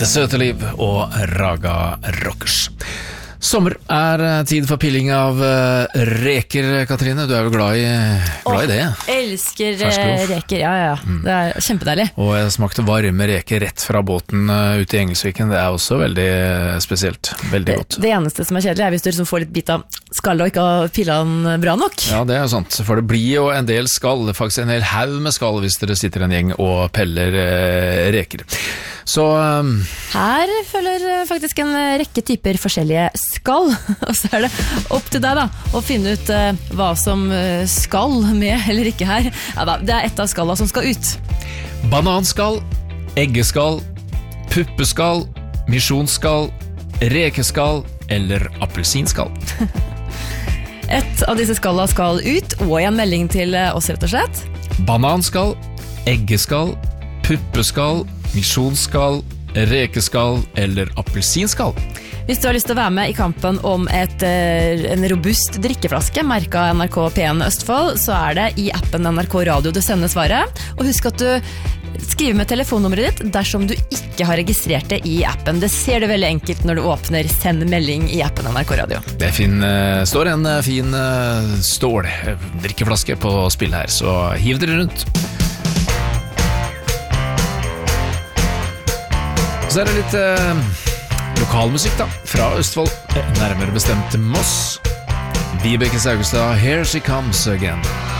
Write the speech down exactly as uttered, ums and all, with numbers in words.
Det søte liv og Raga Rockers. Sommer er tid for pilling av reker, Katrine. Du er jo glad i, glad i det. Jeg elsker reker, ja, ja. Mm. Det er kjempedeilig. Og jeg smakte varme reker rett fra båten ute i Engelsviken. Det er også veldig spesielt. Veldig det, godt. Det eneste som er kjedelig er hvis du liksom får litt bit av skallet og ikke har pillet den bra nok. Ja, det er jo sant. For det blir jo en del skall, faktisk en hel haug med skall hvis dere sitter en gjeng og peller eh, reker. Så um... her følger faktisk en rekke typer forskjellige skall, og så er det opp til deg da å finne ut uh, hva som skal med eller ikke her. Ja da, det er et av skallene som skal ut. Bananskall, eggeskall, puppeskall, misjonskall, rekeskall eller appelsinskall. Et av disse skallene skal ut, og i en melding til oss rett og slett. Bananskall, eggeskall, puppeskall, misjonskall, rekeskall eller appelsinskall. Hvis du har lyst til å være med i kampen om et, en robust drikkeflaske merket N R K P en Østfold, så er det i appen N R K Radio du sender svaret. Og husk at du skriver med telefonnummeret ditt dersom du ikke har registrert det i appen. Det ser du veldig enkelt når du åpner send melding i appen N R K Radio. Det fin, står en fin stål drikkeflaske på spill her, så hiv dere rundt. Så er det litt eh, lokalmusikk da, fra Østfold, nærmere bestemt Moss. Vibeke Saugestad, Here She Comes Again.